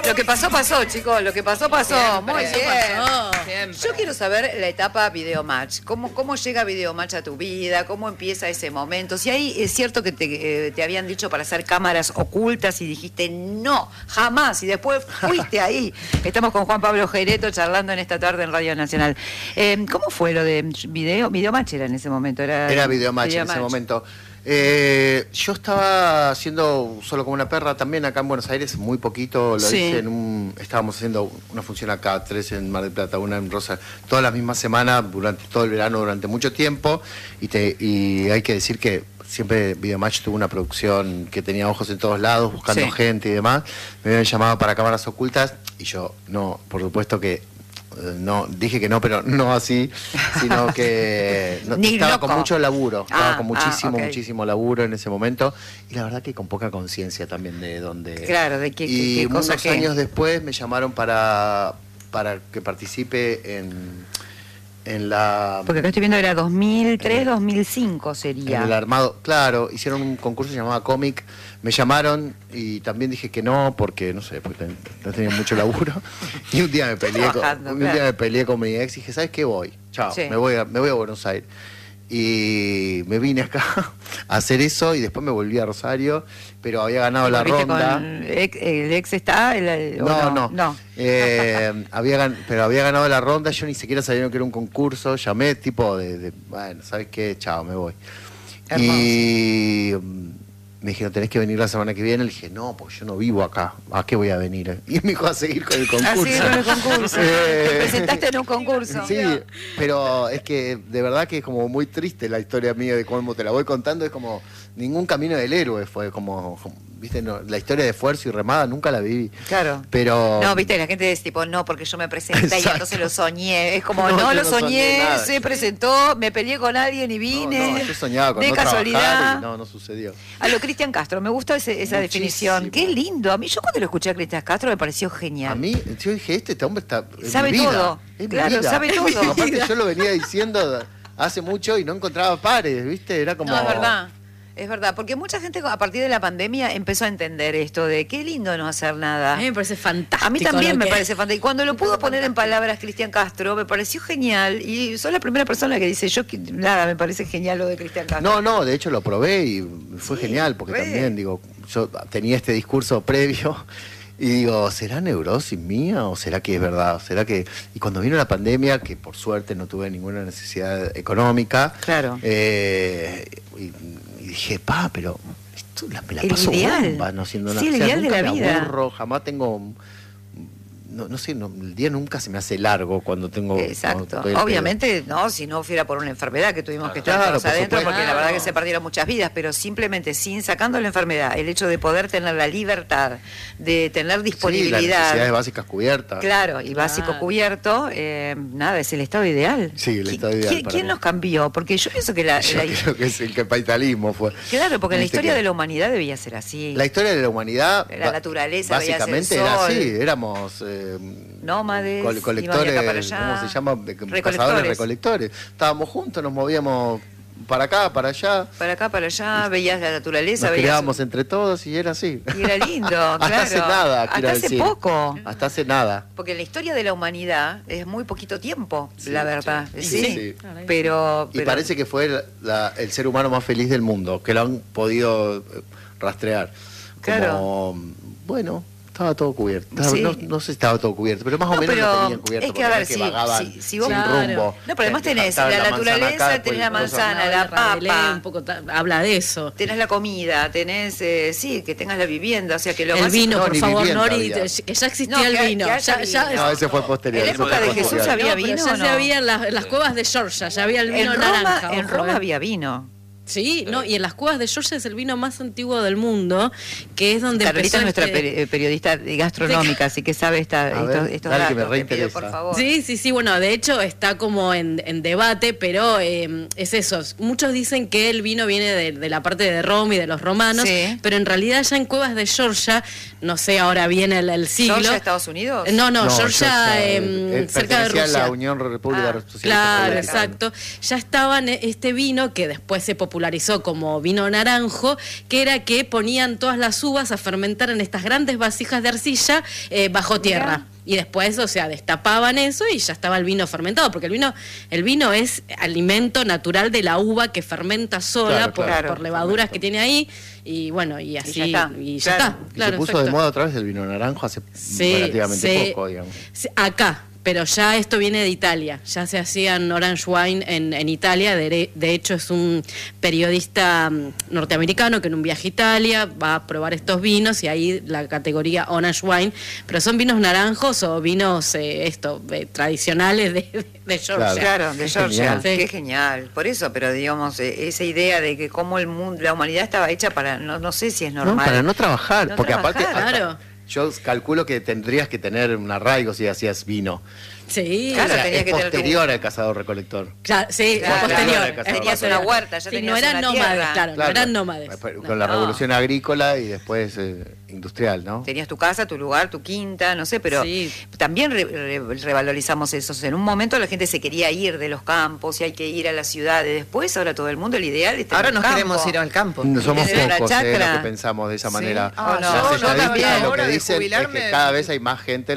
Lo que pasó, pasó, chicos. Lo que pasó, pasó. Siempre, Muy eso bien. pasó. Siempre. Yo quiero saber la etapa Videomatch. ¿Cómo llega Videomatch a tu vida? ¿Cómo empieza ese momento? Si ahí es cierto que te habían dicho para hacer cámaras ocultas y dijiste no, jamás. Y después fuiste ahí. Estamos con Juan Pablo Gereto charlando en esta tarde en Radio Nacional. ¿Cómo fue lo de Videomatch era en ese momento? Era Videomatch en ese momento. Yo estaba haciendo Solo como una perra también acá en Buenos Aires, muy poquito, lo hice estábamos haciendo una función acá, 3 en Mar del Plata, una en Rosa, todas las mismas semanas, durante todo el verano, durante mucho tiempo, y hay que decir que siempre Videomatch tuvo una producción que tenía ojos en todos lados, buscando gente y demás. Me habían llamado para cámaras ocultas, y yo, no, por supuesto que no, dije que no, pero no así, sino que estaba con mucho laburo, estaba con muchísimo laburo en ese momento, y la verdad que con poca conciencia también de dónde. Claro, de qué cosa. Unos años después me llamaron para que participe en la... Porque acá estoy viendo era 2003, 2005 sería. En el armado, claro, hicieron un concurso llamado Comic, me llamaron y también dije que no, porque no sé, porque no tenía mucho laburo. Y un día me peleé con mi ex y dije, ¿sabes qué? Voy, chao, me voy a Buenos Aires. Y me vine acá a hacer eso y después me volví a Rosario, pero había ganado la ronda. ¿El ex está? No. Pero había ganado la ronda, yo ni siquiera sabía que era un concurso, llamé tipo bueno, ¿sabes qué? Chao, me voy. Hermoso. Y me dijeron, tenés que venir la semana que viene. Le dije, no, pues yo no vivo acá. ¿A qué voy a venir? Y me dijo, a seguir con el concurso. A seguir con el concurso. Te presentaste en un concurso. Sí, pero es que de verdad que es como muy triste la historia mía de cómo te la voy contando. Es como ningún camino del héroe fue como viste, no, la historia de esfuerzo y remada nunca la viví. Claro. Pero no, viste, la gente es tipo, no, porque yo me presenté y entonces lo soñé. Es como, no lo soñé, nada, se presentó, me peleé con alguien y vine. No, yo soñaba con de no casualidad. Y no sucedió. A lo Cristian Castro, me gusta esa definición. Qué lindo. A mí, yo cuando lo escuché a Cristian Castro me pareció genial. A mí, yo dije, este hombre sabe todo. Claro, sabe todo. Aparte yo lo venía diciendo hace mucho y no encontraba pares, ¿viste? Era como... No, es verdad. Es verdad, porque mucha gente a partir de la pandemia empezó a entender esto de qué lindo no hacer nada. A mí me parece fantástico. A mí también me parece fantástico. Cuando lo pudo poner en palabras Cristian Castro, me pareció genial. Y soy la primera persona que dice, me parece genial lo de Cristian Castro. No, de hecho lo probé y fue genial, porque también, digo, yo tenía este discurso previo y digo, ¿será neurosis mía o será que es verdad? ¿Será que...? Y cuando vino la pandemia, que por suerte no tuve ninguna necesidad económica, claro. Y dije, pero esto me la paso bomba, no haciendo nada. Sí, el ideal de la vida. Aburro, jamás tengo... No sé, el día nunca se me hace largo cuando tengo... Exacto. Obviamente, no, si no fuera por una enfermedad que tuvimos que estar todos adentro, porque la verdad que se perdieron muchas vidas, pero simplemente sacando la enfermedad, el hecho de poder tener la libertad, de tener disponibilidad... Sí, las necesidades básicas cubiertas. Claro, y básico cubierto, nada, es el estado ideal. Sí, el estado ideal. ¿Quién nos cambió? Porque yo pienso que creo que es el capitalismo fue. Claro, porque la historia de la humanidad debía ser así. La historia de la humanidad... La naturaleza básicamente era así, éramos... nómades, colectores, ¿cómo se llama? Cazadores, recolectores. Estábamos juntos, nos movíamos para acá, para allá. Para acá, para allá, veías la naturaleza. Nos creábamos entre todos y era así. Y era lindo, claro. Hasta hace nada, hasta hace poco. Hasta hace nada. Porque la historia de la humanidad es muy poquito tiempo, la verdad. Sí. Pero y parece que fue el ser humano más feliz del mundo, que lo han podido rastrear. Claro. Bueno... Estaba todo cubierto. No sé si estaba todo cubierto, pero más o menos lo tenían cubierto. Es que a ver, si vagaban si vos, sin rumbo. No, pero además tenés la naturaleza, acá, tenés la manzana, la papa. Un poco habla de eso. Tenés la comida, tenés, que tengas la vivienda, o sea que lo el vino, por favor, Nori, que ya existía el vino. No, ese fue posterior. En la época de Jesús había vino. Pero ya se había en las cuevas de Georgia, ya había el vino naranja. En Roma había vino. Sí, no, y en las cuevas de Georgia es el vino más antiguo del mundo, que es donde Carolita es nuestra periodista gastronómica, así que sabe estos datos. Que me reinteresa. Por favor. Sí, bueno, de hecho está como en debate, pero es eso. Muchos dicen que el vino viene de la parte de Roma y de los romanos, pero en realidad ya en cuevas de Georgia, no sé ahora viene el siglo. ¿Georgia, Estados Unidos? No, Georgia cerca de Rusia. La Unión República Socialista. Claro, exacto. Ya estaban este vino que después se popularizó popularizó como vino naranjo, que era que ponían todas las uvas a fermentar en estas grandes vasijas de arcilla bajo tierra. Y después, o sea, destapaban eso y ya estaba el vino fermentado, porque el vino es alimento natural de la uva que fermenta sola por levaduras que tiene ahí, y bueno, y así, y ya está. Y se puso de moda otra vez el vino naranjo hace relativamente poco, digamos. Acá. Pero ya esto viene de Italia, ya se hacían orange wine en Italia, de hecho es un periodista norteamericano que en un viaje a Italia va a probar estos vinos y ahí la categoría orange wine, pero son vinos naranjos o vinos tradicionales de Georgia. Claro, de Georgia, qué genial, por eso, pero digamos, esa idea de que cómo el mundo, la humanidad estaba hecha para, no sé si es normal. No, para no trabajar, porque aparte... Claro. Yo calculo que tendrías que tener un arraigo si hacías vino. Sí, claro, o sea, tenías es que posterior al cazador-recolector. Claro, sí, posterior. Tenías una huerta, ya tenías no eran una nómades, tierra. claro, no eran nómades. Con la revolución agrícola y después industrial, ¿no? Tenías tu casa, tu lugar, tu quinta, no sé, pero también revalorizamos eso. O sea, en un momento la gente se quería ir de los campos y hay que ir a las ciudades. Después, ahora todo el mundo, el ideal es ahora nos queremos ir al campo. No somos pocos los que pensamos de esa manera. Las estadísticas lo que dicen es que cada vez hay más gente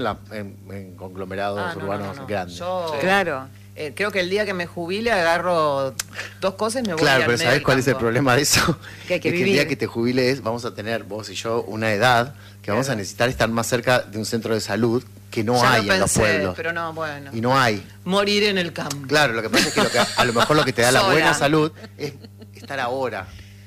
en conglomerados urbanos grandes. Claro. Creo que el día que me jubile agarro 2 cosas y me voy Claro, al pero medio ¿sabés del cuál es el campo. problema de eso? Que hay que es vivir. Que el día que te jubiles vamos a tener, vos y yo, una edad que vamos a necesitar estar más cerca de un centro de salud que no Ya hay lo en los pensé, pueblos. pero no, bueno. Y no hay. Morir en el campo. Claro, lo que pasa es que, a lo mejor lo que te da la Sola. buena salud es estar ahora.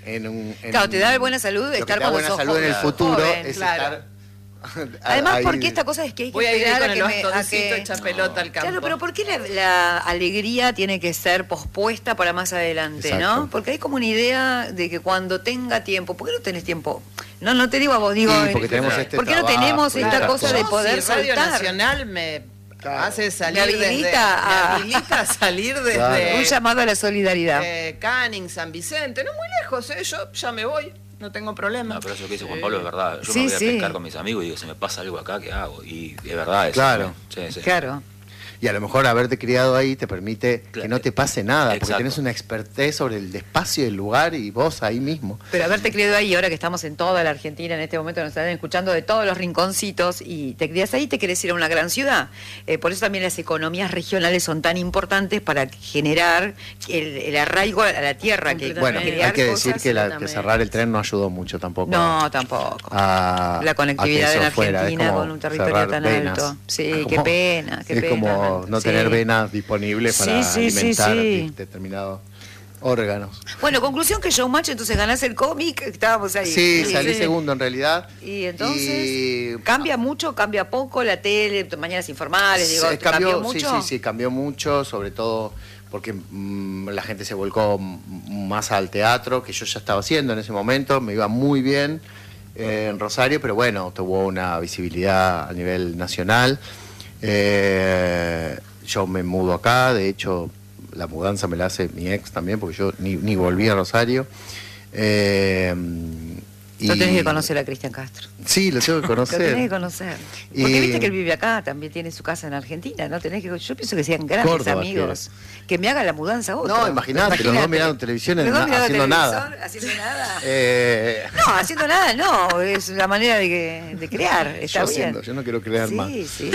Claro, te da buena salud lo estar que te da cuando buena sos salud en el joven, futuro es claro. estar... Además, ahí. porque esta cosa es que hay que Voy a ir esperar con a el que bastoncito hecha pelota al campo. Claro, pero ¿por qué la alegría tiene que ser pospuesta para más adelante, Exacto. no? Porque hay como una idea de que cuando tenga tiempo, ¿por qué no tenés tiempo? No te digo a vos, digo, Sí, porque tenemos ¿por qué no tenemos esta cosa de poder si Radio soltar? Nacional me hace salir Me habilita a salir desde Claro. Un llamado a la solidaridad. Canning, San Vicente, no muy lejos, yo ya me voy. No tengo problema. No, pero eso que dice Juan Pablo es verdad. Yo Sí, me voy a sí. pescar con mis amigos y digo, si me pasa algo acá, ¿qué hago? Y es verdad eso. Claro. Sí. Claro. Y a lo mejor haberte criado ahí te permite que no te pase nada, porque Exacto. tenés una expertez sobre el espacio y el lugar y vos ahí mismo. Pero haberte criado ahí, ahora que estamos en toda la Argentina, en este momento nos están escuchando de todos los rinconcitos y te criás ahí, te querés ir a una gran ciudad. Por eso también las economías regionales son tan importantes para generar el arraigo a la tierra. Que Bueno, hay crear que decir cosas. que cerrar el tren no ayudó mucho tampoco. No, tampoco. La conectividad en Argentina con un territorio tan alto. Sí, qué pena, qué es pena. como no tener venas disponibles para alimentar sí. determinados órganos. Bueno, conclusión que Showmatch, entonces ganás el cómic, estábamos ahí. Sí, salí segundo en realidad. Y entonces, ¿cambia mucho, cambia poco la tele, mañanas informales? Digo, ¿cambió mucho? Sí, cambió mucho, sobre todo porque la gente se volcó más al teatro, que yo ya estaba haciendo en ese momento, me iba muy bien en Rosario, pero bueno, tuvo una visibilidad a nivel nacional. Yo me mudo acá, de hecho la mudanza me la hace mi ex también, porque yo ni volví a Rosario. Lo tenés que conocer a Cristian Castro. Sí, lo tengo que conocer. Lo tenés que conocer. Porque viste que él vive acá, también tiene su casa en Argentina, ¿no? Yo pienso que sean grandes Córdoba, amigos. Que me haga la mudanza otro. No, imagínate, los dos mirando televisión haciendo nada. ¿Haciendo nada? No, haciendo nada no, es la manera de crear, está bien. Yo no quiero crear más. Sí.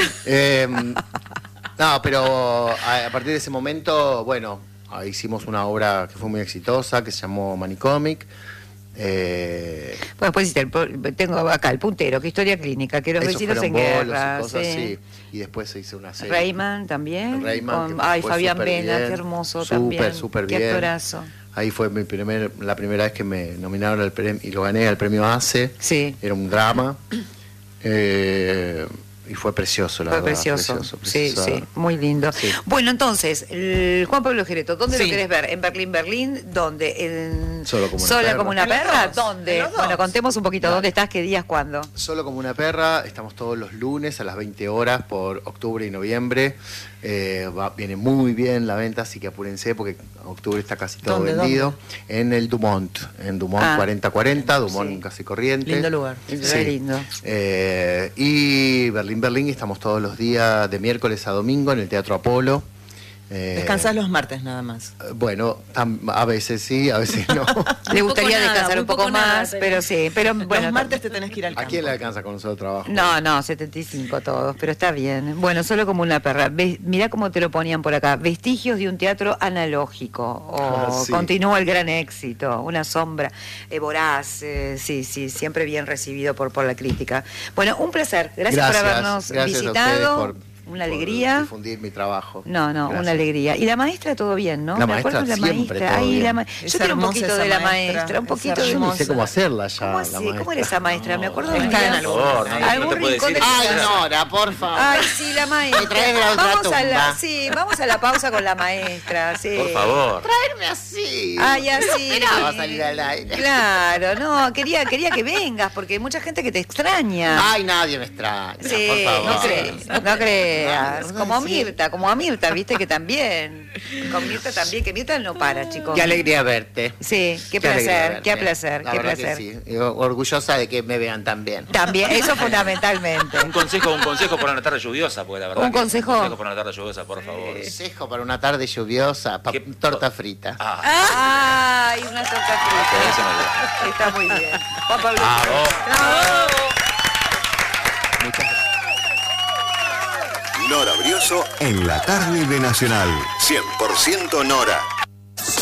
No, pero a partir de ese momento, bueno, hicimos una obra que fue muy exitosa, que se llamó Manicomic. Bueno, después tengo acá el puntero, que historia clínica, que los vecinos en guerra. Y cosas, sí. Y después se hizo una serie. Rayman también. Fabián Vena, qué hermoso también. Súper bien. Qué actorazo. Ahí fue la primera vez que me nominaron al premio y lo gané al premio ACE. Sí. Era un drama. Y fue precioso, la verdad. Precioso. Sí, muy lindo. Sí. Bueno, entonces, Juan Pablo Gereto, ¿dónde lo querés ver? ¿En Berlín? ¿Dónde? ¿Sola como una perra? ¿Dónde? Bueno, contemos un poquito, ¿dónde estás? ¿Qué días? ¿Cuándo? Solo como una perra, estamos todos los lunes a las 20 horas por octubre y noviembre. Viene muy bien la venta, así que apúrense porque octubre está casi todo vendido. ¿Dónde? En el Dumont, 4040, Dumont casi corriente. Lindo lugar. Sí. Lindo. Y Berlín, estamos todos los días de miércoles a domingo en el Teatro Apolo. Descansás los martes nada más. Bueno, a veces sí, a veces no. Le gustaría descansar un poco más, pero sí. Pero bueno, los martes te tenés que ir al campo. ¿A quién le alcanza con un solo trabajo? No, 75 todos, pero está bien. Bueno, solo como una perra. Mirá cómo te lo ponían por acá. Vestigios de un teatro analógico. O sí. Continúa el gran éxito. Una sombra voraz. Sí, siempre bien recibido por la crítica. Bueno, un placer. Gracias por habernos visitado. Una alegría. Difundir mi trabajo. No, gracias. Una alegría. Y la maestra, todo bien, ¿no? La maestra, siempre todo bien. Yo quiero un poquito de la maestra, un poquito de... Yo no sé cómo hacerla ya. ¿Cómo era esa maestra? Me acuerdo de Está en algún rincón de... Ay, Nora, por favor. Ay, sí, la maestra. Vamos a la pausa con la maestra, sí. Por favor. Traerme así. Ay, así. Esperaba salir al aire. Claro, no, quería que vengas, porque hay mucha gente que te extraña. Ay, nadie me extraña, sí, por favor. No crees. Como a Mirta, viste que también. Con Mirta también, que Mirta no para, chicos. Qué alegría verte. Sí, qué placer. La verdad que sí. Orgullosa de que me vean tan bien. También, eso fundamentalmente. Un consejo para una tarde lluviosa, porque la verdad. ¿Un consejo? Un consejo para una tarde lluviosa, por favor. Consejo para una tarde lluviosa, torta frita. Ay, una torta frita. Está muy bien. Juan Pablo. ¡Bravo! Muchas gracias. Nora Brioso en la tarde de Nacional. 100% Nora.